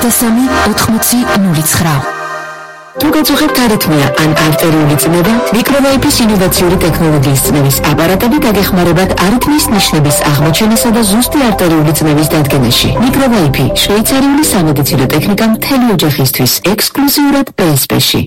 83-80-09. თუ გაწუხებთ არითმია ან არტერიული წნევა, მიკროვაიპის ინოვაციური ტექნოლოგიის წნევის აპარატები დაგეხმარებათ არითმიის ნიშნების აღმოჩენასა და ზუსტი არტერიული წნევის დადგენაში. მიკროვაიპი შვეიცარიული სამედიცინო ტექნიკა მთელი ოჯახისთვის, ექსკლუზიურად PSP-ში.